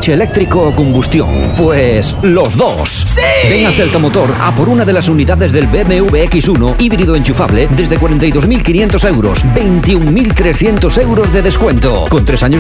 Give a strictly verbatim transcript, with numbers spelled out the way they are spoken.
coche eléctrico o combustión? Pues los dos. ¡Sí! Ven a Celta Motor a por una de las unidades del B M W X uno híbrido enchufable desde cuarenta y dos mil quinientos euros, veintiún mil trescientos euros de descuento, con tres años